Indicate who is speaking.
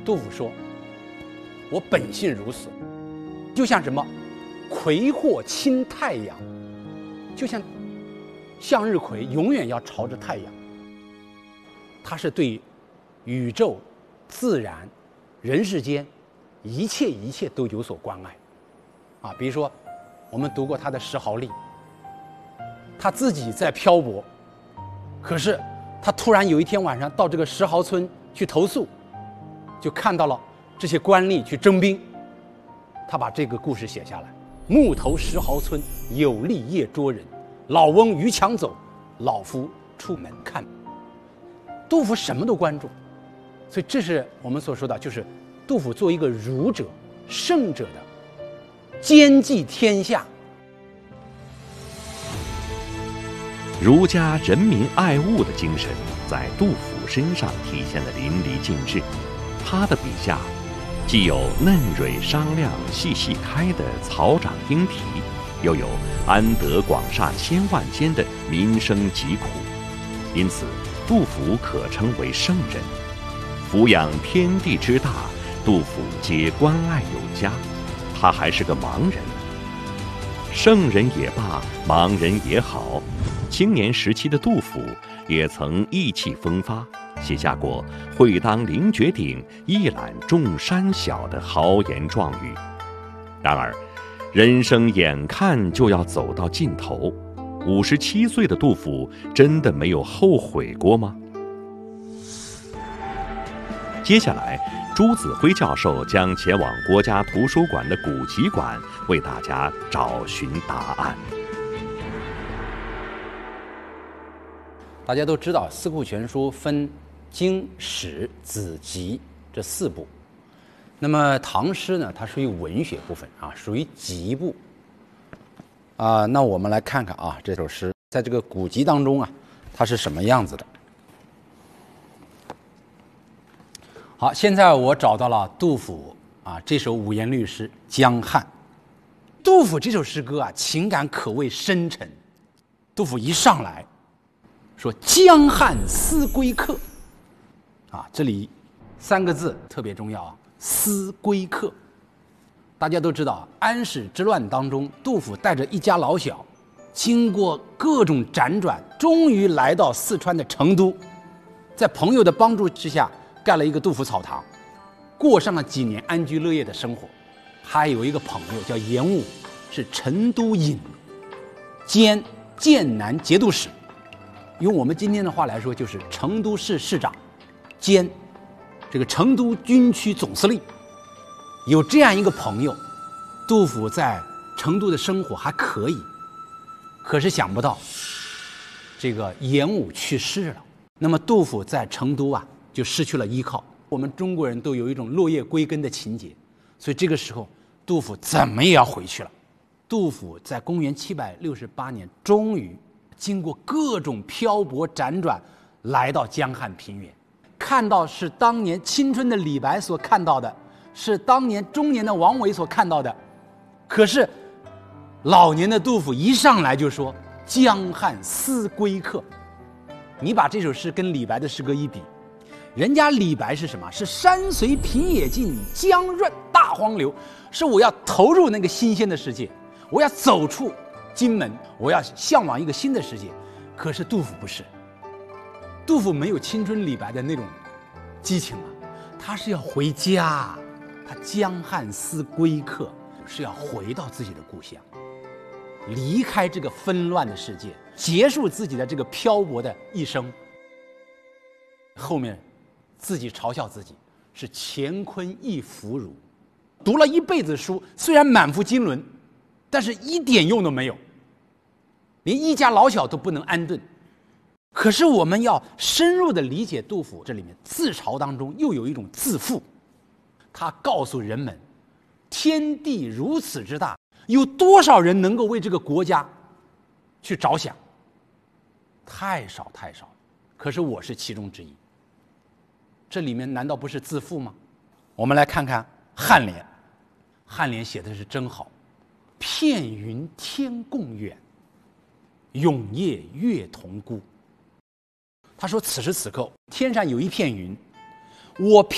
Speaker 1: 杜甫说：“我本性如此，就像什么葵或亲太阳，就像向日葵永远要朝着太阳。”他是对宇宙、自然、人世间一切都有所关爱啊。比如说，我们读过他的《石壕吏》，他自己在漂泊，可是他突然有一天晚上到这个石壕村去投宿，就看到了这些官吏去征兵，他把这个故事写下来。木头石壕村，有吏夜捉人，老翁逾墙走，老夫出门看。杜甫什么都关注，所以这是我们所说的，就是杜甫作为一个儒者、圣者的兼济天下。
Speaker 2: 儒家人民爱物的精神在杜甫身上体现得淋漓尽致。他的笔下既有嫩蕊商量细细开的草长莺啼，又有安得广厦千万间的民生疾苦，因此杜甫可称为圣人。抚养天地之大，杜甫皆关爱有加。他还是个盲人，圣人也罢，盲人也好，青年时期的杜甫也曾意气风发，写下过“会当凌绝顶，一览众山小”的豪言壮语。然而，人生眼看就要走到尽头，57岁的杜甫真的没有后悔过吗？接下来，朱子辉教授将前往国家图书馆的古籍馆，为大家找寻答案。
Speaker 1: 大家都知道，《四库全书》分经、史、子、集这4部。那么唐诗呢，它属于文学部分啊，属于集部啊。那我们来看看啊，这首诗在这个古籍当中啊，它是什么样子的。好，现在我找到了杜甫啊这首五言律诗《江汉》。杜甫这首诗歌啊，情感可谓深沉。杜甫一上来说“江汉思归客”，啊，这里3个字特别重要啊，“思归客”。大家都知道，安史之乱当中，杜甫带着一家老小，经过各种辗转，终于来到四川的成都，在朋友的帮助之下，盖了一个杜甫草堂，过上了几年安居乐业的生活。还有一个朋友叫严武，是成都尹兼剑南节度使，用我们今天的话来说，就是成都市市长兼这个成都军区总司令。有这样一个朋友，杜甫在成都的生活还可以。可是想不到这个严武去世了，那么杜甫在成都啊就失去了依靠。我们中国人都有一种落叶归根的情节，所以这个时候杜甫怎么也要回去了。杜甫在公元768年终于经过各种漂泊辗转，来到江汉平原，看到是当年青春的李白所看到的，是当年中年的王维所看到的。可是老年的杜甫一上来就说“江汉思归客”。你把这首诗跟李白的诗歌一比，人家李白是什么？是山随平野尽，江润大荒流，是我要投入那个新鲜的世界，我要走出荆门，我要向往一个新的世界。可是杜甫不是，杜甫没有青春李白的那种激情啊，他是要回家，他江汉思归客，是要回到自己的故乡，离开这个纷乱的世界，结束自己的这个漂泊的一生。后面自己嘲笑自己是乾坤一腐儒，读了一辈子书，虽然满腹经纶，但是一点用都没有，连一家老小都不能安顿。可是我们要深入的理解杜甫这里面自嘲当中又有一种自负，他告诉人们，天地如此之大，有多少人能够为这个国家去着想？太少太少，可是我是其中之一。这里面难道不是自负吗？我们来看看颔联，颔联写的是真好，片云天共远，永夜月同孤。他说此时此刻天上有一片云，我